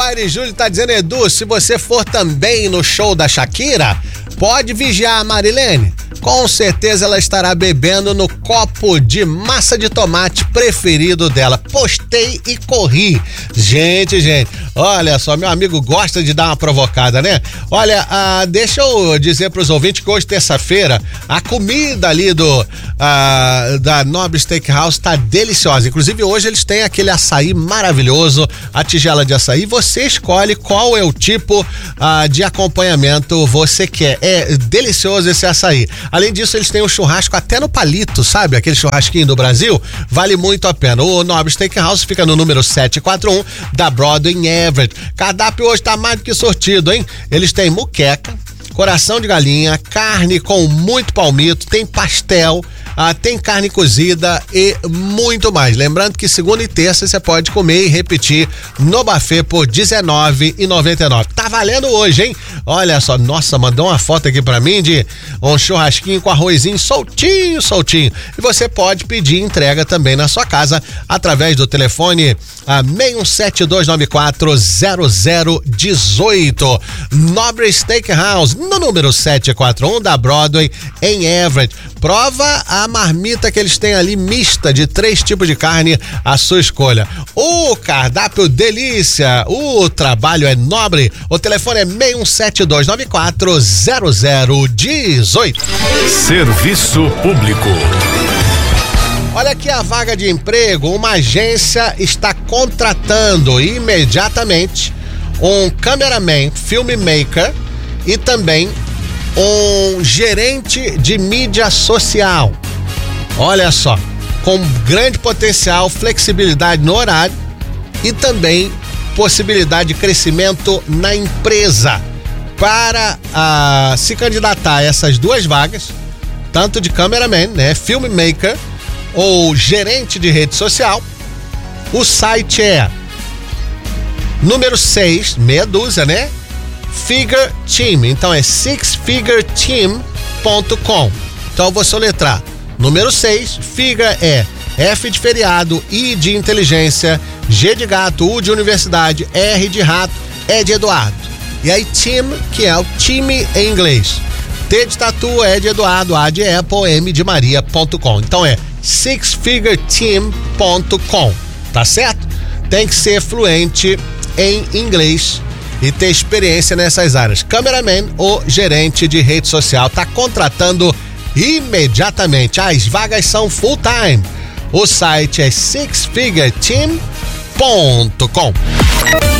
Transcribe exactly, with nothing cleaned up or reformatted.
Aire Júlio tá dizendo, Edu, se você for também no show da Shakira, pode vigiar a Marilene. Com certeza ela estará bebendo no copo de massa de tomate preferido dela. Postei e corri. Gente, gente, olha só, meu amigo gosta de dar uma provocada, né? Olha, ah, deixa eu dizer pros ouvintes que hoje, terça-feira, a comida ali do ah, da Nobre Steakhouse tá deliciosa. Inclusive, hoje eles têm aquele açaí maravilhoso, a tigela de açaí. Você escolhe qual é o tipo ah, de acompanhamento você quer. É delicioso esse açaí. Além disso, eles têm um churrasco até no palito, sabe? Aquele churrasquinho do Brasil. Vale muito a pena. O Nobre Steakhouse fica no número setecentos e quarenta e um da Broadway em Everett. Cardápio hoje tá mais do que sortido, hein? Eles têm muqueca, coração de galinha, carne com muito palmito, tem pastel, ah, tem carne cozida e muito mais. Lembrando que segunda e terça você pode comer e repetir no buffet por dezenove reais e noventa e nove centavos. Tá valendo hoje, hein? Olha só, nossa, mandou uma foto aqui pra mim de um churrasquinho com arrozinho soltinho, soltinho. E você pode pedir entrega também na sua casa através do telefone a seis um sete dois nove quatro zero zero um oito. Nobre Steakhouse, no número setecentos e quarenta e um da Broadway em Everett. Prova a marmita que eles têm ali mista de três tipos de carne à sua escolha. O cardápio delícia, o trabalho é nobre. O telefone é seis um sete dois nove quatro zero zero um oito. Serviço Público. Olha aqui a vaga de emprego. Uma agência está contratando imediatamente um cameraman, filmmaker e também um gerente de mídia social. Olha só, com grande potencial, flexibilidade no horário e também possibilidade de crescimento na empresa. Para uh, se candidatar a essas duas vagas, tanto de cameraman, né, filmmaker ou gerente de rede social, o site é número seis, meia dúzia, né? Figure Team. Então é six figure team ponto com. Então eu vou soletrar. Número seis, Figure é F de feriado, I de inteligência, G de gato, U de universidade, R de rato, E de Eduardo. E aí Team, que é o time em inglês. T de tatu, E de Eduardo, A de Apple, M de Maria ponto com. Então é six figure team ponto com. Tá certo? Tem que ser fluente em inglês e ter experiência nessas áreas. Cameraman ou gerente de rede social. Tá contratando imediatamente. As vagas são full time. O site é six figure team ponto com.